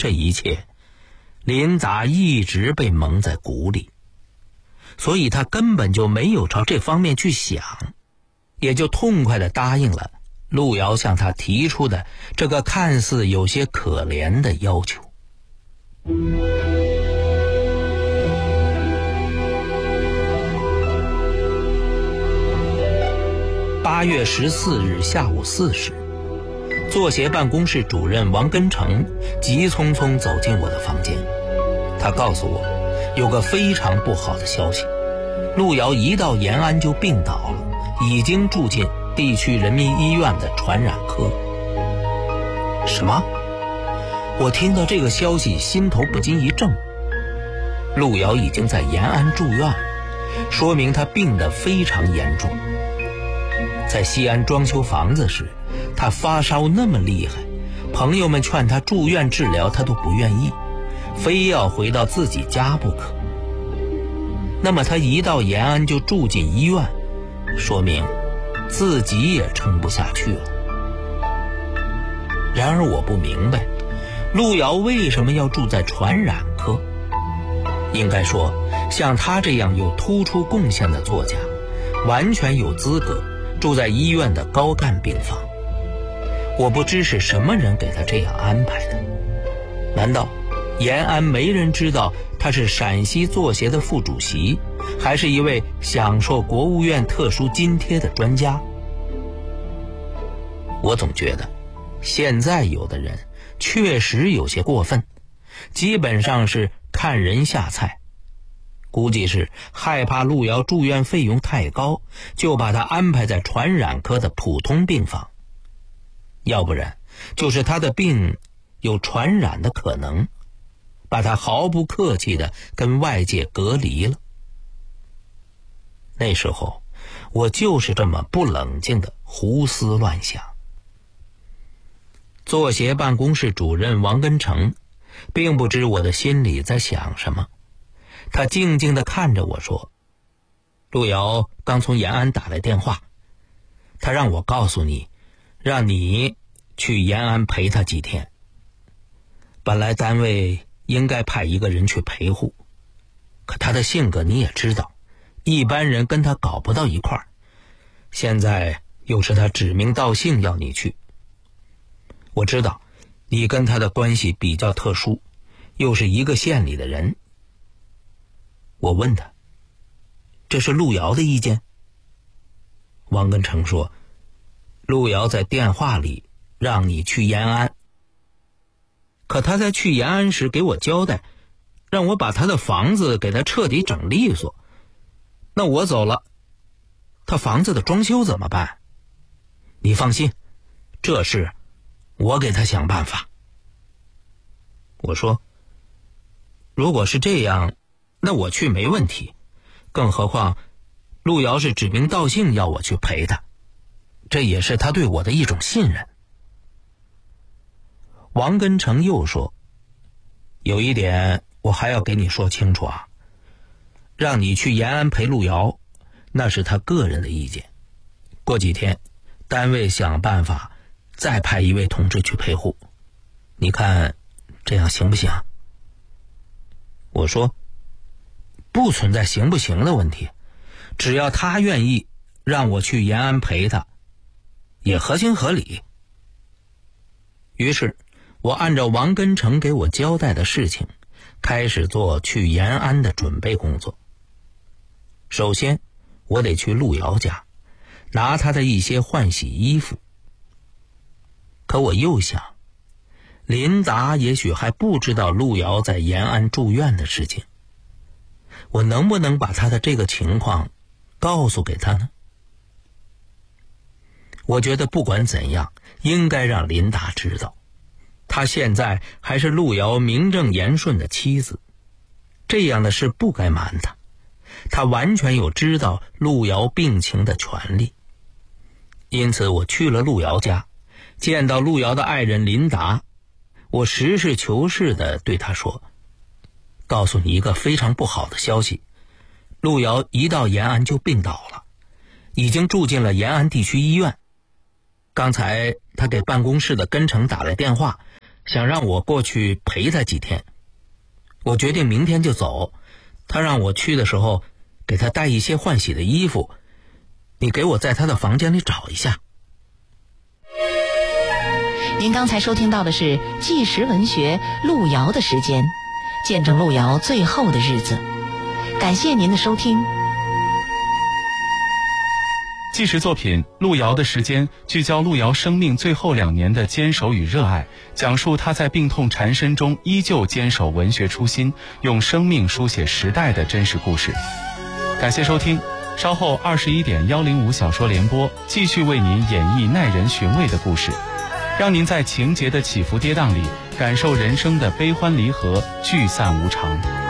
这一切，林达一直被蒙在鼓里，所以他根本就没有朝这方面去想，也就痛快地答应了路遥向他提出的这个看似有些可怜的要求。8月14日下午4时，作协办公室主任王根成急匆匆走进我的房间。他告诉我，有个非常不好的消息，路遥一到延安就病倒了，已经住进地区人民医院的传染科。什么？我听到这个消息，心头不禁一怔。路遥已经在延安住院，说明他病得非常严重。在西安装修房子时，他发烧那么厉害，朋友们劝他住院治疗，他都不愿意，非要回到自己家不可。那么他一到延安就住进医院，说明自己也撑不下去了。然而我不明白，路遥为什么要住在传染科？应该说，像他这样有突出贡献的作家，完全有资格住在医院的高干病房。我不知是什么人给他这样安排的。难道延安没人知道他是陕西作协的副主席，还是一位享受国务院特殊津贴的专家？我总觉得现在有的人确实有些过分，基本上是看人下菜。估计是害怕路遥住院费用太高，就把他安排在传染科的普通病房，要不然就是他的病有传染的可能，把他毫不客气地跟外界隔离了。那时候我就是这么不冷静地胡思乱想。作协办公室主任王根成并不知我的心里在想什么，他静静地看着我说，路遥刚从延安打来电话，他让我告诉你，让你去延安陪他几天。本来单位应该派一个人去陪护，可他的性格你也知道，一般人跟他搞不到一块儿，现在又是他指名道姓要你去。我知道你跟他的关系比较特殊，又是一个县里的人。我问他，这是路遥的意见？王根成说，路遥在电话里让你去延安，可他在去延安时给我交代，让我把他的房子给他彻底整利索。那我走了，他房子的装修怎么办？你放心，这事我给他想办法。我说，如果是这样，那我去没问题，更何况路遥是指名道姓要我去陪他，这也是他对我的一种信任。王根成又说，有一点我还要给你说清楚啊，让你去延安陪路遥，那是他个人的意见，过几天单位想办法再派一位同志去陪护，你看这样行不行？我说，不存在行不行的问题，只要他愿意让我去延安陪他，也合情合理。于是我按照王根成给我交代的事情，开始做去延安的准备工作。首先我得去路遥家拿他的一些换洗衣服，可我又想，林达也许还不知道路遥在延安住院的事情，我能不能把他的这个情况告诉给他呢？我觉得不管怎样，应该让林达知道，他现在还是路遥名正言顺的妻子，这样的事不该瞒他，他完全有知道路遥病情的权利。因此我去了路遥家，见到路遥的爱人林达，我实事求是地对他说，告诉你一个非常不好的消息，路遥一到延安就病倒了，已经住进了延安地区医院。刚才他给办公室的根成打来电话， 想让我过去陪他几天。我决定明天就走，他让我去的时候给他带一些换洗的衣服，你给我在他的房间里找一下。 您刚才收听到的是纪实文学路遥的时间，见证路遥最后的日子。感谢您的收听。 纪实作品《路遥的时间》聚焦路遥生命最后2年的坚守与热爱，讲述他在病痛缠身中依旧坚守文学初心，用生命书写时代的真实故事。感谢收听，稍后21:105小说联播继续为您演绎耐人寻味的故事，让您在情节的起伏跌宕里感受人生的悲欢离合、聚散无常。